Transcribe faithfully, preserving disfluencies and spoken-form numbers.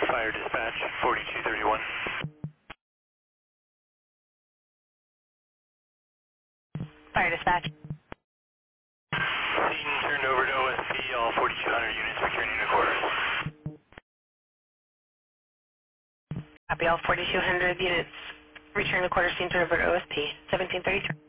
Fire dispatch, forty-two thirty-one. Fire dispatch. Scene turned over to O S P, all forty-two hundred units returning to quarters. Copy all forty-two hundred units. Return to quarter scene turned over to O S P. seventeen thirty-three.